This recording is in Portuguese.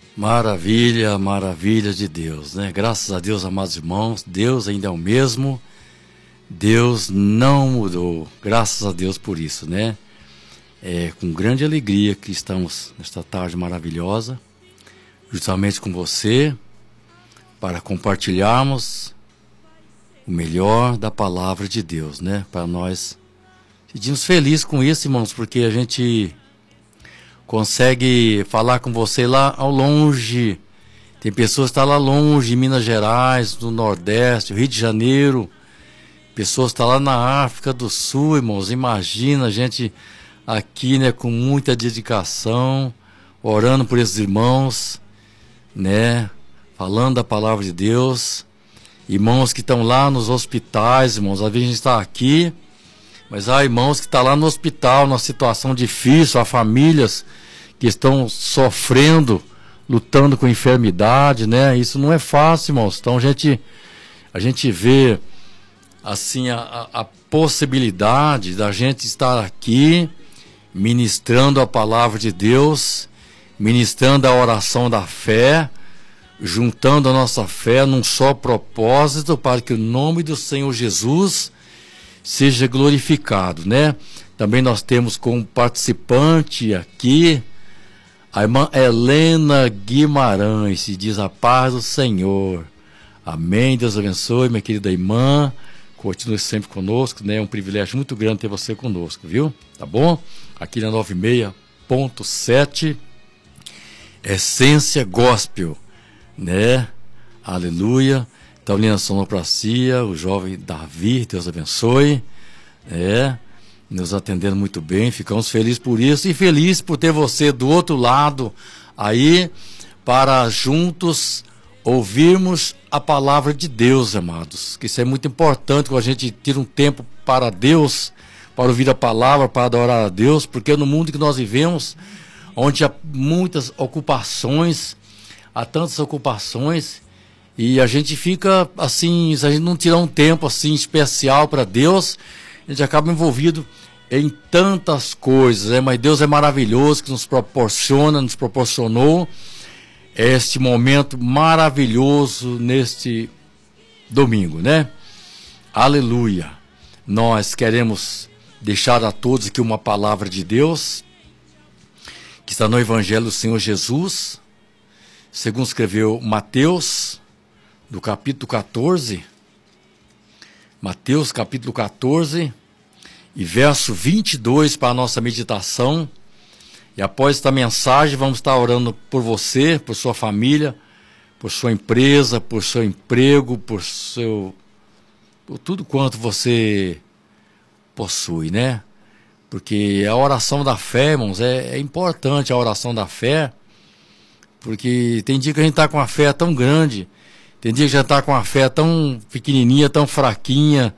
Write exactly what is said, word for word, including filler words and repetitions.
Maravilha, maravilha de Deus, né? Graças a Deus, amados irmãos, Deus ainda é o mesmo, Deus não mudou, graças a Deus por isso, né? É com grande alegria que estamos nesta tarde maravilhosa, justamente com você, para compartilharmos o melhor da palavra de Deus, né? Para nós sentirmos felizes com isso, irmãos, porque a gente consegue falar com você lá ao longe. Tem pessoas que estão lá longe, em Minas Gerais, no Nordeste, Rio de Janeiro. Pessoas que estão lá na África do Sul, irmãos. Imagina a gente aqui, né, com muita dedicação, orando por esses irmãos, né, falando da palavra de Deus. Irmãos que estão lá nos hospitais, irmãos. Às vezes a gente está aqui, mas há irmãos que estão lá no hospital, numa situação difícil, há famílias que estão sofrendo, lutando com enfermidade, né? Isso não é fácil, irmãos. Então a gente, a gente vê assim a, a possibilidade da gente estar aqui ministrando a palavra de Deus, ministrando a oração da fé, juntando a nossa fé num só propósito para que o nome do Senhor Jesus seja glorificado, né? Também nós temos como participante aqui a irmã Helena Guimarães, se diz a paz do Senhor. Amém, Deus abençoe, minha querida irmã, continue sempre conosco, né? É um privilégio muito grande ter você conosco, viu? Tá bom? Aqui na noventa e seis ponto sete, Essência Gospel, né? Aleluia. Então, linha sonoplastia, o jovem Davi, Deus abençoe, né? Nos atendendo muito bem, ficamos felizes por isso e felizes por ter você do outro lado aí, para juntos ouvirmos a palavra de Deus, amados, que isso é muito importante, quando a gente tira um tempo para Deus, para ouvir a palavra, para adorar a Deus, porque no mundo que nós vivemos, onde há muitas ocupações, há tantas ocupações, e a gente fica assim, se a gente não tirar um tempo assim especial para Deus, a gente acaba envolvido em tantas coisas, né? Mas Deus é maravilhoso, que nos proporciona, nos proporcionou este momento maravilhoso neste domingo, né? Aleluia! Nós queremos deixar a todos aqui uma palavra de Deus, que está no Evangelho do Senhor Jesus, segundo escreveu Mateus, do capítulo quatorze, Mateus capítulo quatorze, e verso vinte e dois para a nossa meditação. E após esta mensagem vamos estar orando por você, por sua família, por sua empresa, por seu emprego, por seu, por tudo quanto você possui, né? Porque a oração da fé, irmãos, é, é importante a oração da fé, porque tem dia que a gente está com a fé tão grande, tem dia que já está com a fé tão pequenininha, tão fraquinha,